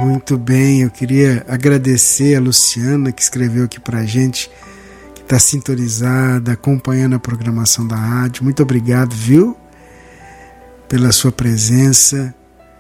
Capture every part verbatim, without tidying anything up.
Muito bem, eu queria agradecer a Luciana que escreveu aqui pra gente, que está sintonizada, acompanhando a programação da rádio. Muito obrigado, viu? Pela sua presença.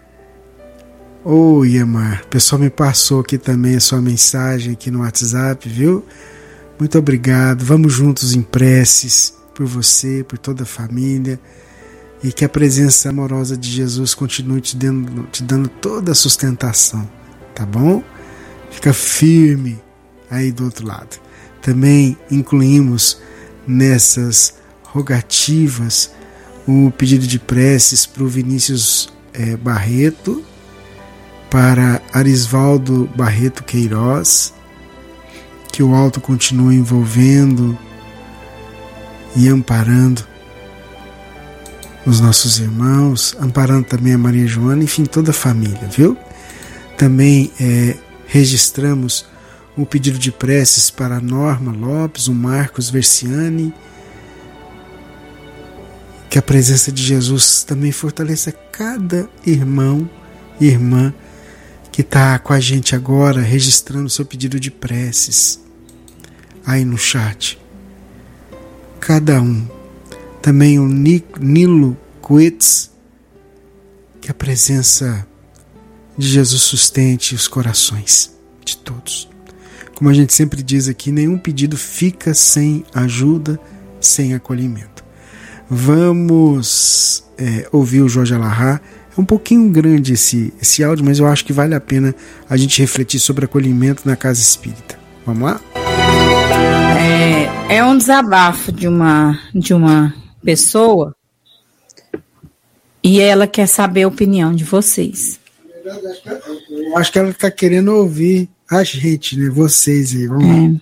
Ô, oh, Iemar, o pessoal me passou aqui também a sua mensagem aqui no WhatsApp, viu? Muito obrigado. Vamos juntos em preces por você, por toda a família, e que a presença amorosa de Jesus continue te dando, te dando toda a sustentação, tá bom? Fica firme aí do outro lado. Também incluímos nessas rogativas o pedido de preces para o Vinícius é, Barreto, para Arisvaldo Barreto Queiroz, que o alto continue envolvendo e amparando os nossos irmãos, amparando também a Maria Joana, enfim, toda a família, viu? Também é, registramos o pedido de preces para a Norma Lopes, o Marcos Versiani, que a presença de Jesus também fortaleça cada irmão e irmã que está com a gente agora, registrando seu pedido de preces aí no chat. Cada um. Também o Nilo Coetz, que a presença de Jesus sustente os corações de todos. Como a gente sempre diz aqui, nenhum pedido fica sem ajuda, sem acolhimento. Vamos é, ouvir o Jorge Alahá. É um pouquinho grande esse, esse áudio, mas eu acho que vale a pena a gente refletir sobre acolhimento na casa espírita. Vamos lá? É, é um desabafo de uma, de uma pessoa e ela quer saber a opinião de vocês. Eu acho que ela está querendo ouvir a gente, né? Vocês aí. Vamos lá.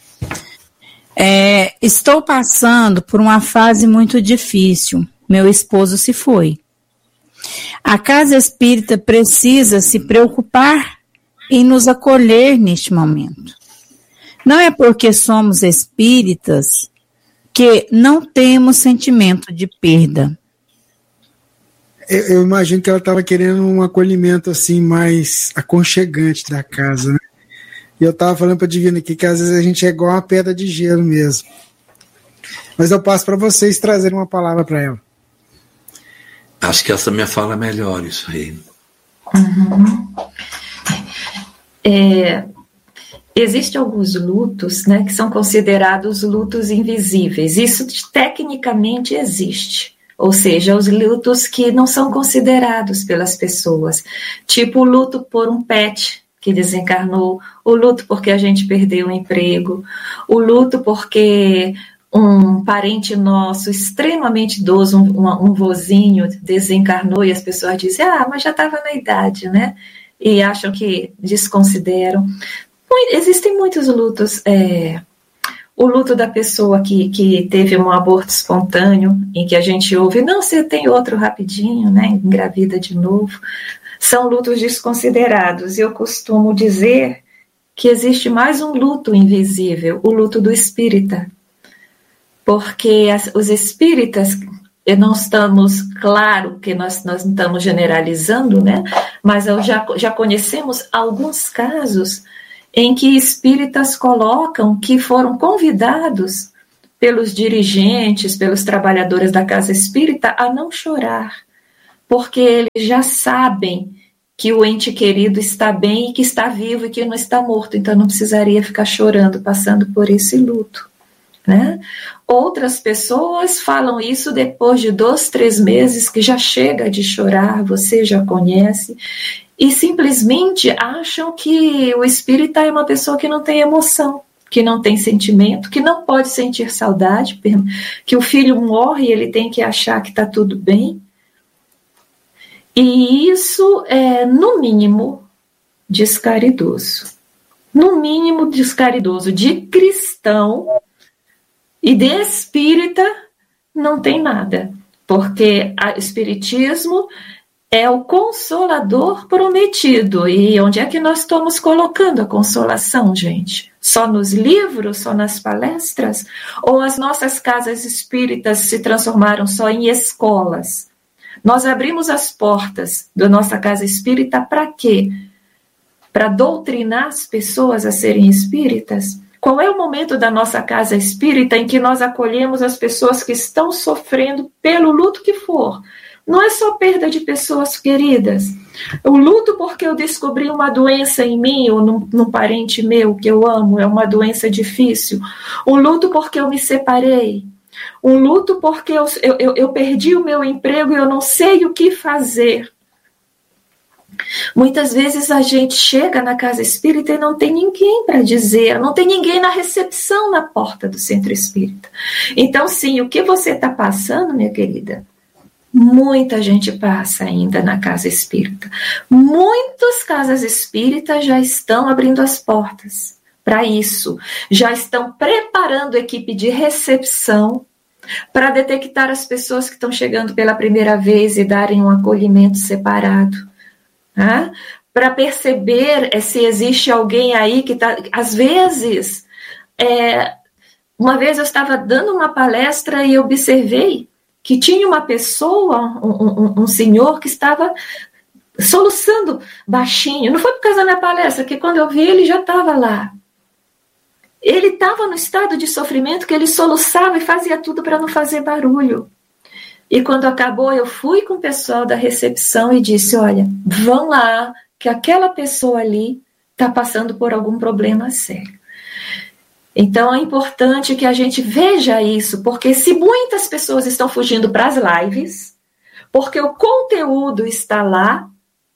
É, estou passando por uma fase muito difícil. Meu esposo se foi. A casa espírita precisa se preocupar em nos acolher neste momento. Não é porque somos espíritas que não temos sentimento de perda. Eu, eu imagino que ela estava querendo um acolhimento assim mais aconchegante da casa, né? E eu estava falando para a Divina aqui que às vezes a gente é igual uma pedra de gelo mesmo. Mas eu passo para vocês trazerem uma palavra para ela. Acho que essa minha fala é melhor, isso aí. Uhum. É, existem alguns lutos, né, que são considerados lutos invisíveis. Isso tecnicamente existe. Ou seja, os lutos que não são considerados pelas pessoas. Tipo o luto por um pet que desencarnou, o luto porque a gente perdeu o emprego, o luto porque um parente nosso extremamente idoso, um, um, um vozinho desencarnou e as pessoas dizem, ah, mas já estava na idade, né? E acham que desconsideram. Existem muitos lutos. É, o luto da pessoa que, que teve um aborto espontâneo, em que a gente ouve, não, você tem outro rapidinho, né? Engravida de novo. São lutos desconsiderados. E eu costumo dizer que existe mais um luto invisível, o luto do espírita. Porque as, os espíritas, não estamos, claro que nós, nós não estamos generalizando, né? Mas eu já, já conhecemos alguns casos em que espíritas colocam que foram convidados pelos dirigentes, pelos trabalhadores da casa espírita a não chorar, porque eles já sabem que o ente querido está bem e que está vivo e que não está morto, então não precisaria ficar chorando, passando por esse luto. Né? Outras pessoas falam isso depois de dois, três meses, que já chega de chorar, você já conhece, e simplesmente acham que o espírita é uma pessoa que não tem emoção, que não tem sentimento, que não pode sentir saudade, que o filho morre e ele tem que achar que está tudo bem. E isso é, no mínimo, descaridoso. No mínimo, descaridoso. De cristão e de espírita não tem nada, porque o espiritismo é o consolador prometido. E onde é que nós estamos colocando a consolação, gente? Só nos livros, só nas palestras? Ou as nossas casas espíritas se transformaram só em escolas? Nós abrimos as portas da nossa casa espírita para quê? para doutrinar as pessoas a serem espíritas? Qual é o momento da nossa casa espírita em que nós acolhemos as pessoas que estão sofrendo pelo luto que for? Não é só perda de pessoas queridas. O luto porque eu descobri uma doença em mim ou num, num parente meu que eu amo, é uma doença difícil. O luto porque eu me separei. O luto porque eu, eu, eu perdi o meu emprego e eu não sei o que fazer. Muitas vezes a gente chega na casa espírita e não tem ninguém para dizer, não tem ninguém na recepção na porta do centro espírita. Então, sim, o que você está passando, minha querida? Muita gente passa ainda na casa espírita. Muitas casas espíritas já estão abrindo as portas para isso. Já estão preparando equipe de recepção para detectar as pessoas que estão chegando pela primeira vez e darem um acolhimento separado. Né? Para perceber é, se existe alguém aí que está... Às vezes, é, uma vez eu estava dando uma palestra e observei que tinha uma pessoa, um, um, um senhor que estava soluçando baixinho. Não foi por causa da minha palestra, que quando eu vi ele já estava lá. Ele estava no estado de sofrimento que ele soluçava e fazia tudo para não fazer barulho. E quando acabou, eu fui com o pessoal da recepção e disse, olha, vão lá, que aquela pessoa ali está passando por algum problema sério. Então é importante que a gente veja isso, porque se muitas pessoas estão fugindo para as lives, porque o conteúdo está lá,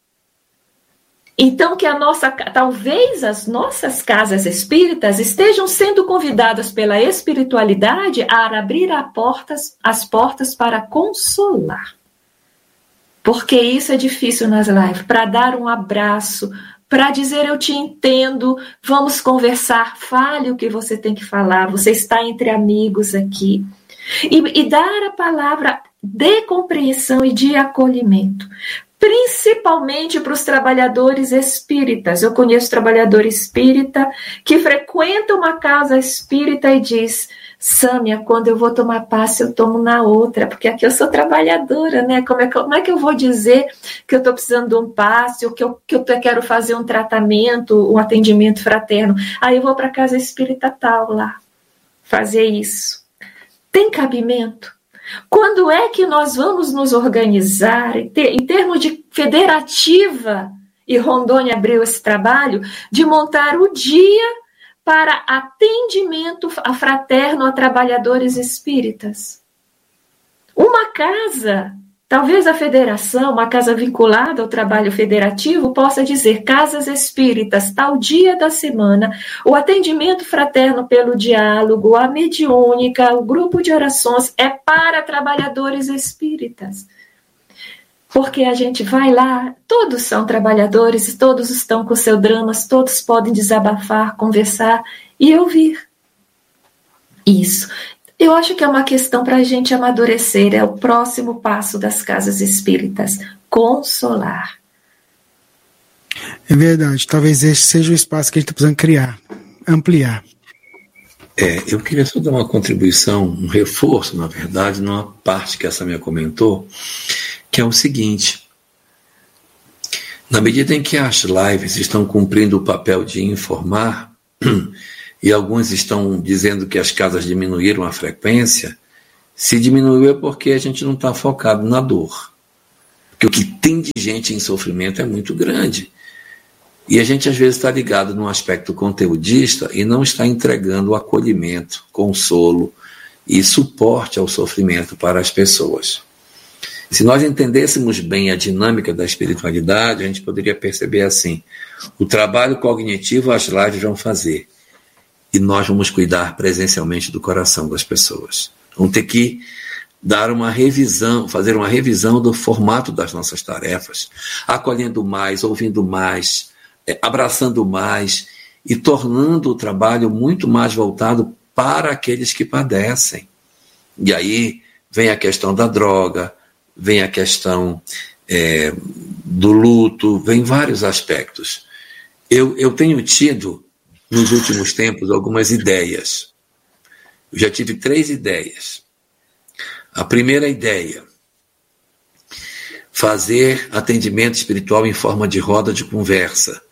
então que a nossa, talvez as nossas casas espíritas estejam sendo convidadas pela espiritualidade a abrir a portas, as portas para consolar. Porque isso é difícil nas lives, para dar um abraço, para dizer eu te entendo, vamos conversar, fale o que você tem que falar, você está entre amigos aqui. E, e dar a palavra de compreensão e de acolhimento. Principalmente para os trabalhadores espíritas. Eu conheço trabalhador espírita que frequenta uma casa espírita e diz, Sâmia, quando eu vou tomar passe, eu tomo na outra, porque aqui eu sou trabalhadora, né? Como é que, como é que eu vou dizer que eu estou precisando de um passe, ou que eu, que eu quero fazer um tratamento, um atendimento fraterno? Aí eu vou para a casa espírita tal lá, fazer isso. Tem cabimento? Quando é que nós vamos nos organizar, em termos de federativa, e Rondônia abriu esse trabalho, de montar o dia para atendimento a fraterno a trabalhadores espíritas? Uma casa, talvez a federação, uma casa vinculada ao trabalho federativo, possa dizer, casas espíritas, tal dia da semana, o atendimento fraterno pelo diálogo, a mediúnica, o grupo de orações é para trabalhadores espíritas. Porque a gente vai lá, todos são trabalhadores, todos estão com seus dramas, todos podem desabafar, conversar e ouvir. Isso. Eu acho que é uma questão para a gente amadurecer, é o próximo passo das casas espíritas, consolar. É verdade, talvez esse seja o espaço que a gente está precisando criar, ampliar. É, eu queria só dar uma contribuição, um reforço, na verdade, numa parte que essa minha comentou, que é o seguinte: na medida em que as lives estão cumprindo o papel de informar, e alguns estão dizendo que as casas diminuíram a frequência, se diminuiu é porque a gente não está focado na dor. Porque o que tem de gente em sofrimento é muito grande. E a gente às vezes está ligado num aspecto conteudista e não está entregando o acolhimento, consolo e suporte ao sofrimento para as pessoas. Se nós entendêssemos bem a dinâmica da espiritualidade, a gente poderia perceber assim: o trabalho cognitivo as lives vão fazer, e nós vamos cuidar presencialmente do coração das pessoas. Vamos ter que dar uma revisão, fazer uma revisão do formato das nossas tarefas, acolhendo mais, ouvindo mais, é, abraçando mais e tornando o trabalho muito mais voltado para aqueles que padecem. E aí vem a questão da droga, vem a questão é, do luto, vem vários aspectos. Eu, eu tenho tido, nos últimos tempos, algumas ideias. Eu já tive três ideias. A primeira ideia, fazer atendimento espiritual em forma de roda de conversa,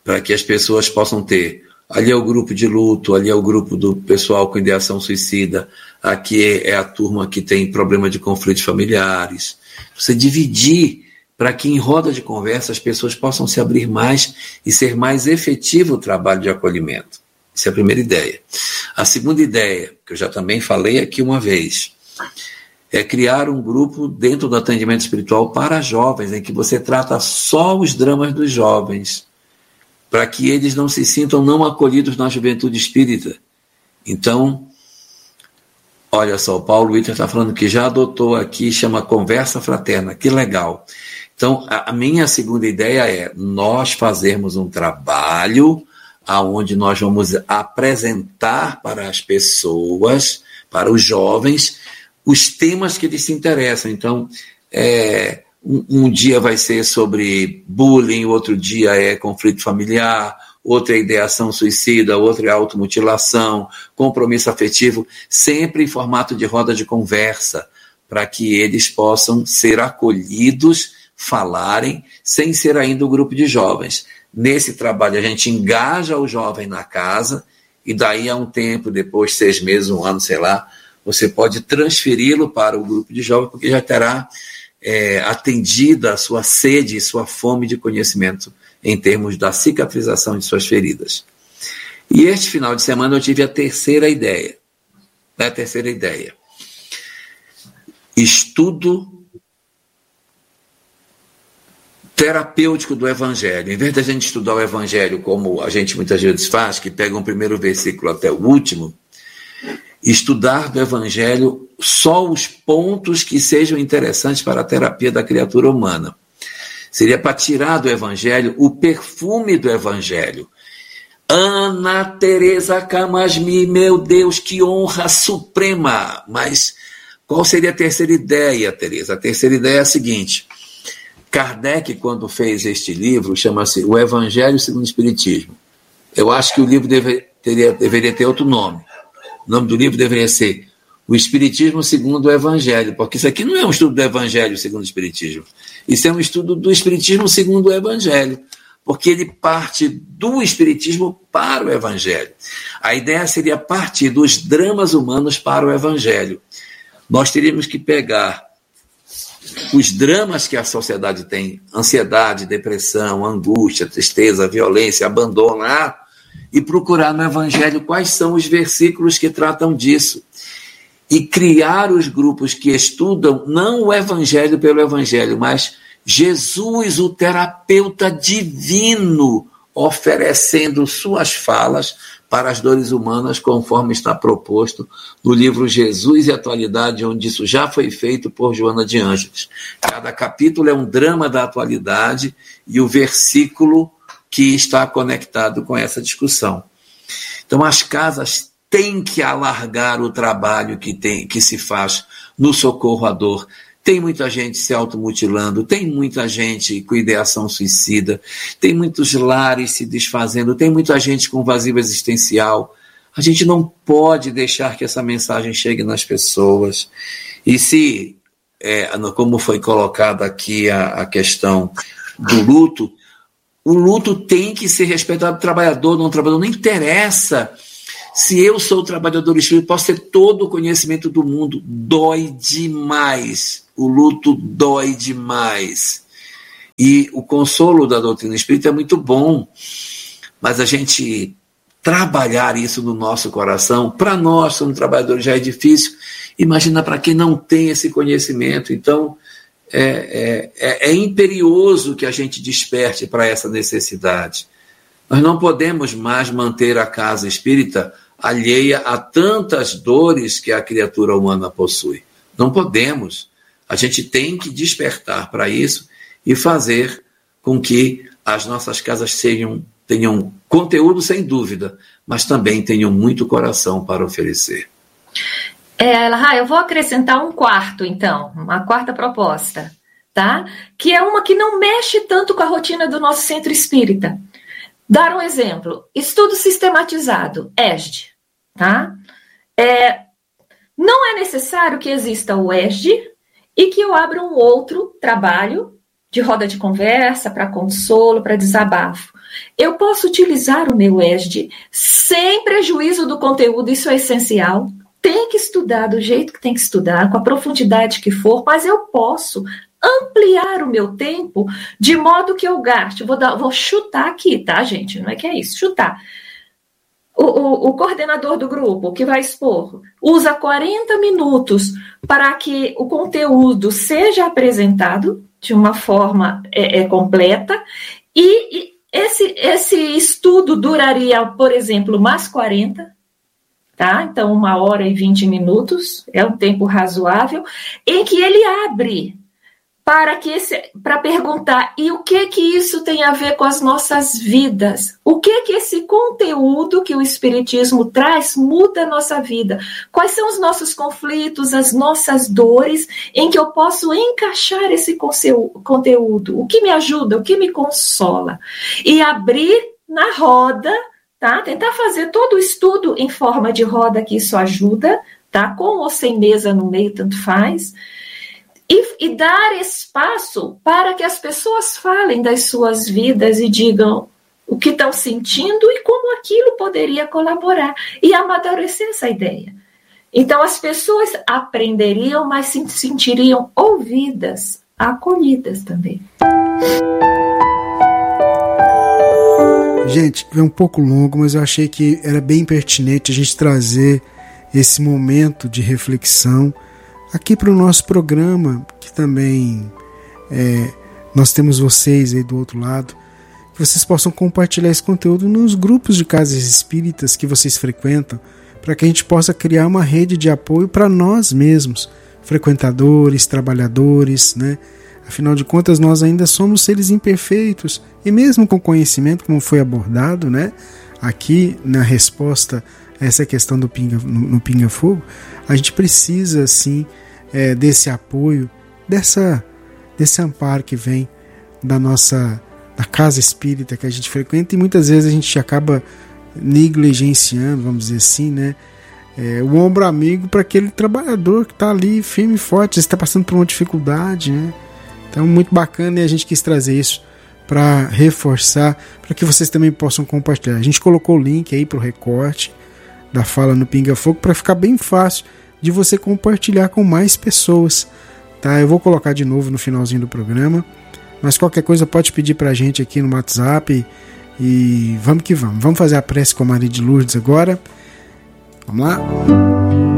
para que as pessoas possam ter. Ali é o grupo de luto, ali é o grupo do pessoal com ideação suicida, aqui é a turma que tem problema de conflitos familiares. Você dividir para que em roda de conversa as pessoas possam se abrir mais e ser mais efetivo o trabalho de acolhimento. Essa é a primeira ideia. A segunda ideia, que eu já também falei aqui uma vez, é criar um grupo dentro do atendimento espiritual para jovens, em que você trata só os dramas dos jovens, para que eles não se sintam não acolhidos na juventude espírita. Então, olha só, o Paulo Witter está falando que já adotou aqui, chama Conversa Fraterna, que legal. Então, a minha segunda ideia é nós fazermos um trabalho onde nós vamos apresentar para as pessoas, para os jovens, os temas que eles se interessam. Então, é... Um, um dia vai ser sobre bullying, outro dia é conflito familiar, outro é ideação suicida, outro é automutilação, compromisso afetivo, sempre em formato de roda de conversa, para que eles possam ser acolhidos, falarem, sem ser ainda um grupo de jovens. Nesse trabalho a gente engaja o jovem na casa, e daí a um tempo, depois seis meses, um ano, sei lá, você pode transferi-lo para o grupo de jovens, porque já terá É, atendida a sua sede e sua fome de conhecimento em termos da cicatrização de suas feridas. E este final de semana eu tive a terceira ideia. A terceira ideia. Estudo terapêutico do Evangelho. Em vez da gente estudar o Evangelho como a gente muitas vezes faz, que pega um primeiro versículo até o último, estudar do Evangelho só os pontos que sejam interessantes para a terapia da criatura humana. Seria para tirar do Evangelho o perfume do Evangelho. Ana Teresa Camasmi, meu Deus, que honra suprema! Mas qual seria a terceira ideia, Teresa? A terceira ideia é a seguinte: Kardec, quando fez este livro, chama-se O Evangelho segundo o Espiritismo. Eu acho que o livro deve, teria, deveria ter outro nome. O nome do livro deveria ser O Espiritismo segundo o Evangelho, porque isso aqui não é um estudo do Evangelho segundo o Espiritismo. Isso é um estudo do Espiritismo segundo o Evangelho, porque ele parte do Espiritismo para o Evangelho. A ideia seria partir dos dramas humanos para o Evangelho. Nós teríamos que pegar os dramas que a sociedade tem, ansiedade, depressão, angústia, tristeza, violência, abandono, ah, e procurar no Evangelho quais são os versículos que tratam disso. E criar os grupos que estudam não o Evangelho pelo Evangelho, mas Jesus, o terapeuta divino, oferecendo suas falas para as dores humanas, conforme está proposto no livro Jesus e Atualidade, onde isso já foi feito por Joana de Ângeles. Cada capítulo é um drama da atualidade e o versículo que está conectado com essa discussão. Então, as casas têm que alargar o trabalho que, tem, que se faz no socorro à dor. Tem muita gente se automutilando, tem muita gente com ideação suicida, tem muitos lares se desfazendo, tem muita gente com vazio existencial. A gente não pode deixar que essa mensagem chegue nas pessoas. E se, é, como foi colocada aqui a, a questão do luto, o luto tem que ser respeitado, trabalhador, não trabalhador, não interessa. Se eu sou trabalhador espírita, posso ter todo o conhecimento do mundo, dói demais. O luto dói demais. E o consolo da doutrina espírita é muito bom, mas a gente trabalhar isso no nosso coração, para nós, somos trabalhadores, já é difícil. Imagina para quem não tem esse conhecimento. Então, é, é, é imperioso que a gente desperte para essa necessidade. Nós não podemos mais manter a casa espírita alheia a tantas dores que a criatura humana possui. Não podemos. A gente tem que despertar para isso e fazer com que as nossas casas sejam, tenham conteúdo, sem dúvida, mas também tenham muito coração para oferecer. É, Elahá, eu vou acrescentar um quarto, então, uma quarta proposta, tá? Que é uma que não mexe tanto com a rotina do nosso centro espírita. Dar um exemplo, estudo sistematizado, E S D, tá? É, não é necessário que exista o E S D e que eu abra um outro trabalho de roda de conversa, para consolo, para desabafo. Eu posso utilizar o meu E S D sem prejuízo do conteúdo, isso é essencial. Tem que estudar do jeito que tem que estudar, com a profundidade que for, mas eu posso ampliar o meu tempo de modo que eu gaste. Vou, dar, vou chutar aqui, tá, gente? Não é que é isso, chutar. O, o, o coordenador do grupo que vai expor usa quarenta minutos para que o conteúdo seja apresentado de uma forma é, é, completa e, e esse, esse estudo duraria, por exemplo, mais quarenta, tá? Então uma hora e vinte minutos é um tempo razoável em que ele abre para que esse, para perguntar, e o que que isso tem a ver com as nossas vidas? O que que esse conteúdo que o Espiritismo traz muda a nossa vida? Quais são os nossos conflitos, as nossas dores, em que eu posso encaixar esse conteúdo? O que me ajuda, o que me consola? E abrir na roda, tá? Tentar fazer todo o estudo em forma de roda, que isso ajuda, tá? Com ou sem mesa no meio, tanto faz. E, e dar espaço para que as pessoas falem das suas vidas e digam o que estão sentindo e como aquilo poderia colaborar e amadurecer essa ideia. Então as pessoas aprenderiam, mas se sentiriam ouvidas, acolhidas também. Gente, é um pouco longo, mas eu achei que era bem pertinente a gente trazer esse momento de reflexão aqui para o nosso programa, que também é, nós temos vocês aí do outro lado, que vocês possam compartilhar esse conteúdo nos grupos de casas espíritas que vocês frequentam, para que a gente possa criar uma rede de apoio para nós mesmos, frequentadores, trabalhadores, né? Afinal de contas, nós ainda somos seres imperfeitos, e mesmo com conhecimento, como foi abordado, né, aqui na resposta a essa questão do pinga, no, no Pinga Fogo, a gente precisa, sim, é, desse apoio, dessa, desse amparo que vem da nossa da casa espírita que a gente frequenta, e muitas vezes a gente acaba negligenciando, vamos dizer assim, né, é, o ombro amigo para aquele trabalhador que está ali firme e forte, está passando por uma dificuldade, né? Então, muito bacana, e a gente quis trazer isso para reforçar, para que vocês também possam compartilhar. A gente colocou o link aí para o recorte da fala no Pinga Fogo para ficar bem fácil de você compartilhar com mais pessoas, tá? Eu vou colocar de novo no finalzinho do programa, mas qualquer coisa pode pedir para a gente aqui no WhatsApp, e vamos que vamos. Vamos fazer a prece com a Maria de Lourdes agora. Vamos lá?